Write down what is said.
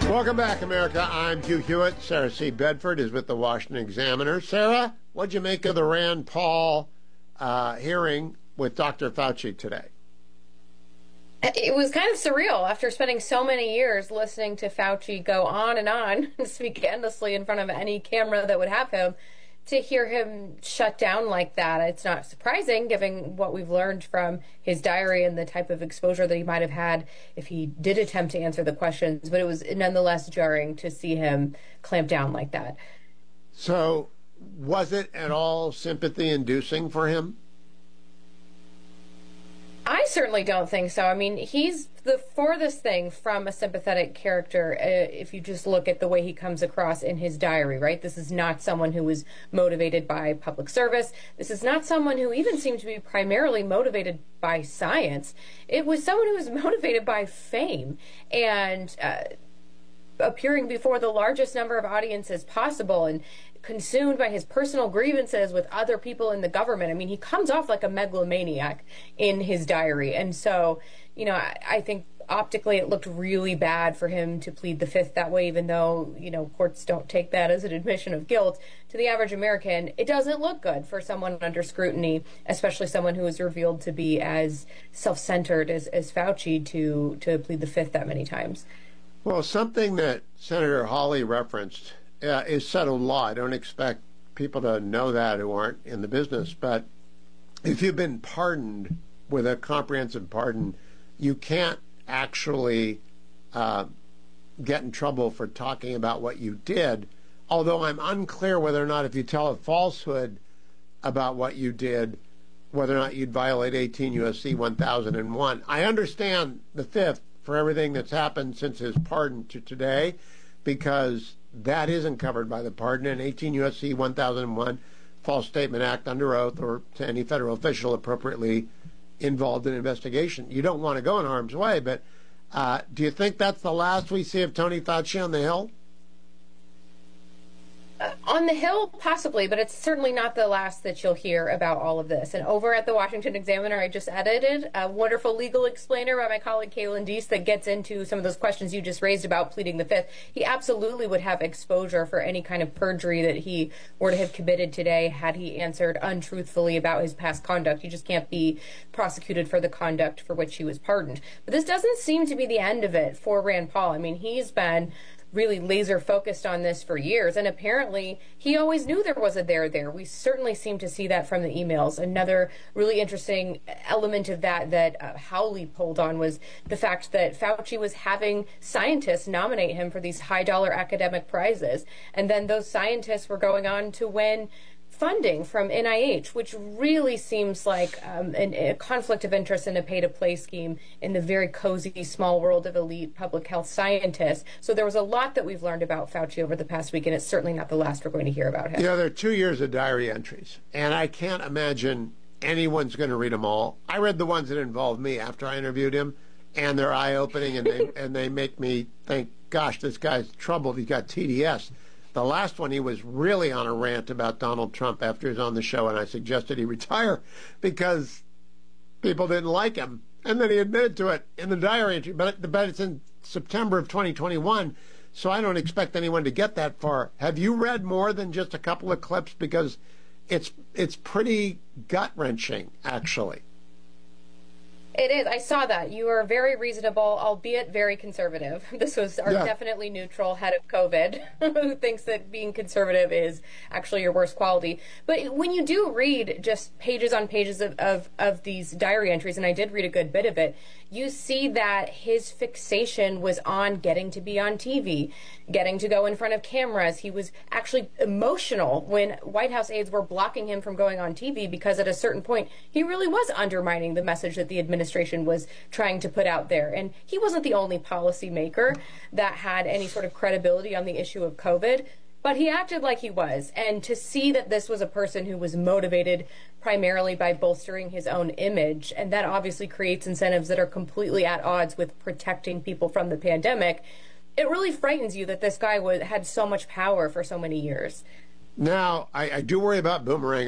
Welcome back, America. I'm Hugh Hewitt. Sarah C. Bedford is with the Washington Examiner. Sarah, what'd you make of the Rand Paul hearing with Dr. Fauci today? It was kind of surreal after spending so many years listening to Fauci go on and speak endlessly in front of any camera that would have him, to hear him shut down like that. It's not surprising given what we've learned from his diary and the type of exposure that he might have had if he did attempt to answer the questions, but it was nonetheless jarring to see him clamp down like that. So was it at all sympathy inducing for him? I certainly don't think so. I mean, he's the furthest thing from a sympathetic character if you just look at the way he comes across in his diary, right? This is not someone who was motivated by public service. This is not someone who even seemed to be primarily motivated by science. It was someone who was motivated by fame and appearing before the largest number of audiences possible and consumed by his personal grievances with other people in the government. I mean, he comes off like a megalomaniac in his diary. And so, I think optically it looked really bad for him to plead the fifth that way, even though, courts don't take that as an admission of guilt. To the average American, it doesn't look good for someone under scrutiny, especially someone who is revealed to be as self-centered as Fauci to plead the fifth that many times. Well, something that Senator Hawley referenced is settled law. I don't expect people to know that who aren't in the business, but if you've been pardoned with a comprehensive pardon, you can't actually get in trouble for talking about what you did, although I'm unclear whether or not if you tell a falsehood about what you did, whether or not you'd violate 18 U.S.C. 1001. I understand the fifth for everything that's happened since his pardon to today, because that isn't covered by the pardon, and 18 U.S.C. 1001, False Statement Act under oath or to any federal official appropriately involved in investigation. You don't want to go in harm's way, but do you think that's the last we see of Tony Fauci on the Hill? On the Hill, possibly, but it's certainly not the last that you'll hear about all of this. And over at the Washington Examiner, I just edited a wonderful legal explainer by my colleague Kalen Deese that gets into some of those questions you just raised about pleading the fifth. He absolutely would have exposure for any kind of perjury that he were to have committed today had he answered untruthfully about his past conduct. He just can't be prosecuted for the conduct for which he was pardoned. But this doesn't seem to be the end of it for Rand Paul. I mean, he's been really laser focused on this for years, and apparently he always knew there was a there. We certainly seem to see that from the emails. Another really interesting element of that Howley pulled on was the fact that Fauci was having scientists nominate him for these high dollar academic prizes, and then those scientists were going on to win funding from NIH, which really seems like a conflict of interest and a pay-to-play scheme in the very cozy, small world of elite public health scientists. So there was a lot that we've learned about Fauci over the past week, and it's certainly not the last we're going to hear about him. There are 2 years of diary entries, and I can't imagine anyone's going to read them all. I read the ones that involved me after I interviewed him, and they're eye-opening, and they make me think, gosh, this guy's troubled. He's got TDS. The last one, he was really on a rant about Donald Trump after he was on the show, and I suggested he retire because people didn't like him. And then he admitted to it in the diary entry. But it's in September of 2021, so I don't expect anyone to get that far. Have you read more than just a couple of clips? Because it's pretty gut-wrenching, actually. It is. I saw that. You are very reasonable, albeit very conservative. This was our definitely neutral head of COVID who thinks that being conservative is actually your worst quality. But when you do read just pages on pages of these diary entries, and I did read a good bit of it, you see that his fixation was on getting to be on TV, getting to go in front of cameras. He was actually emotional when White House aides were blocking him from going on TV because at a certain point, he really was undermining the message that the administration was trying to put out there. And he wasn't the only policymaker that had any sort of credibility on the issue of COVID. But he acted like he was. And to see that this was a person who was motivated primarily by bolstering his own image, and that obviously creates incentives that are completely at odds with protecting people from the pandemic, it really frightens you that this guy had so much power for so many years. Now, I do worry about Boomerang